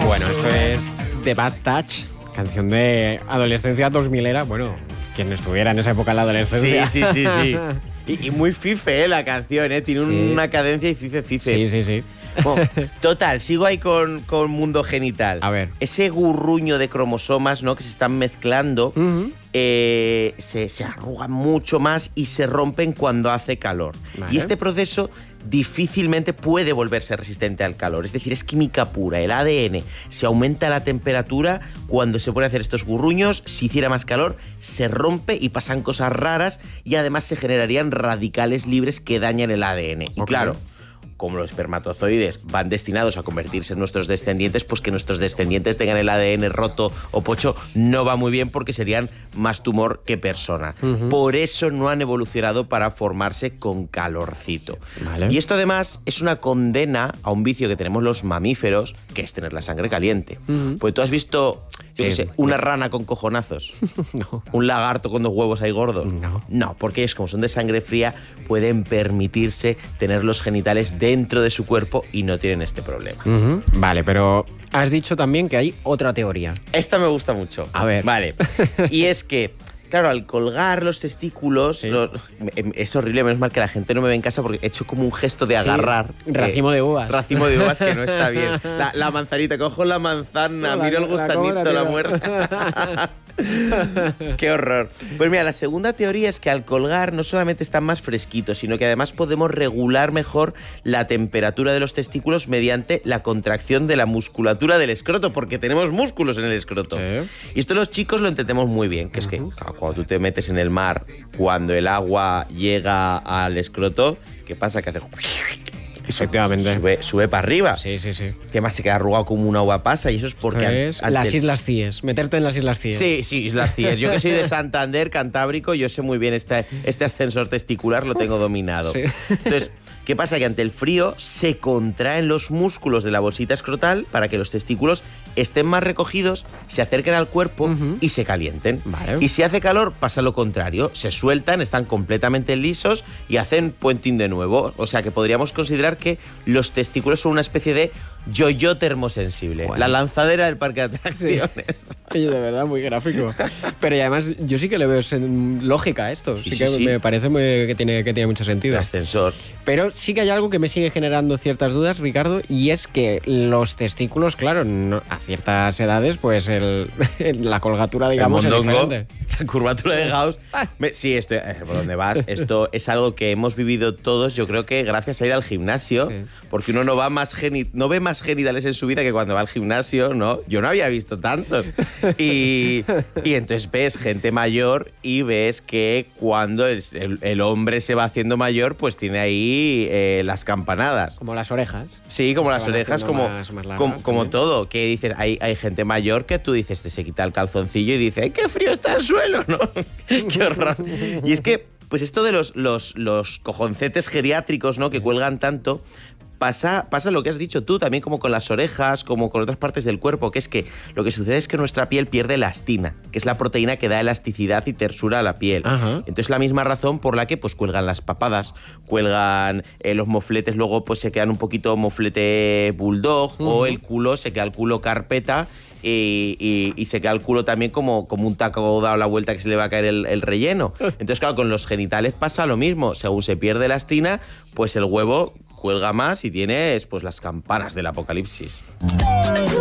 Bueno, esto es The Bad Touch, canción de adolescencia 2000era. Bueno, quien estuviera en esa época en la adolescencia. Sí. Y muy fife, la canción, ¿eh? Tiene una cadencia y fife. Sí. Bueno, total, sigo ahí con mundo genital. A ver. Ese gurruño de cromosomas, ¿no?, que se están mezclando, se arrugan mucho más y se rompen cuando hace calor. Vale. Y este proceso difícilmente puede volverse resistente al calor. Es decir, es química pura. El ADN se aumenta la temperatura cuando se pone a hacer estos gurruños. Si hiciera más calor, se rompe y pasan cosas raras y además se generarían radicales libres que dañan el ADN. Y claro, como los espermatozoides van destinados a convertirse en nuestros descendientes, pues que nuestros descendientes tengan el ADN roto o pocho no va muy bien porque serían más tumor que persona. Por eso no han evolucionado para formarse con calorcito. Vale. Y esto además es una condena a un vicio que tenemos los mamíferos, que es tener la sangre caliente. Pues tú has visto, yo qué sé, una rana con cojonazos. No. Un lagarto con 2 huevos ahí gordos. No, porque ellos, como son de sangre fría, pueden permitirse tener los genitales dentro de su cuerpo y no tienen este problema. Vale, pero has dicho también que hay otra teoría. Esta me gusta mucho. A ver. Vale. Y es que, claro, al colgar los testículos, es horrible, menos mal que la gente no me ve en casa porque he hecho como un gesto de agarrar. Racimo de uvas. Racimo de uvas que no está bien. La manzanita, cojo la manzana, miro el gusanito, la muerta. ¡Qué horror! Pues mira, la segunda teoría es que al colgar no solamente están más fresquitos, sino que además podemos regular mejor la temperatura de los testículos mediante la contracción de la musculatura del escroto, porque tenemos músculos en el escroto. Sí. Y esto los chicos lo entendemos muy bien, que es que cuando tú te metes en el mar, cuando el agua llega al escroto, ¿qué pasa? Que hace... Efectivamente. Sube para arriba. Sí. Que más se queda arrugado como una uva pasa y eso es porque... Es las Islas Cíes, meterte en las Islas Cíes. Sí, Islas Cíes. Yo que soy de Santander, Cantábrico, yo sé muy bien este ascensor testicular, lo tengo dominado. Sí. Entonces, ¿qué pasa? Que ante el frío se contraen los músculos de la bolsita escrotal para que los testículos estén más recogidos, se acerquen al cuerpo y se calienten. Vale. Y si hace calor, pasa lo contrario. Se sueltan, están completamente lisos y hacen puenting de nuevo. O sea que podríamos considerar que los testículos son una especie de yo-yo termosensible. Bueno. La lanzadera del parque de atracciones. Sí. De verdad, muy gráfico. Pero y además, yo sí que le veo lógica a esto. Sí. Me parece que tiene mucho sentido. El ascensor. Pero sí que hay algo que me sigue generando ciertas dudas, Ricardo, y es que los testículos, claro, a ciertas edades, pues la colgatura, digamos, el mondongo, es diferente. La curvatura de Gauss. Sí, por donde vas. Esto es algo que hemos vivido todos, yo creo que gracias a ir al gimnasio, porque uno no ve más genitales en su vida que cuando va al gimnasio, ¿no? Yo no había visto tantos. Y entonces ves gente mayor y ves que cuando el hombre se va haciendo mayor, pues tiene ahí las campanadas. Como las orejas. Sí, como las orejas, como como todo. Que dices, hay gente mayor que tú dices, se quita el calzoncillo y dice, ¡ay, qué frío está el suelo! ¿No? ¡Qué horror! Y es que, pues esto de los cojoncetes geriátricos, ¿no?, que cuelgan tanto, pasa lo que has dicho tú, también como con las orejas, como con otras partes del cuerpo, que es que lo que sucede es que nuestra piel pierde elastina, que es la proteína que da elasticidad y tersura a la piel. Entonces la misma razón por la que pues cuelgan las papadas, cuelgan los mofletes, luego pues se quedan un poquito moflete bulldog, o el culo, se queda el culo carpeta, y se queda el culo también como un taco dado la vuelta que se le va a caer el relleno. Entonces, claro, con los genitales pasa lo mismo. Según se pierde elastina, pues el huevo cuelga más y tienes pues las campanas del apocalipsis.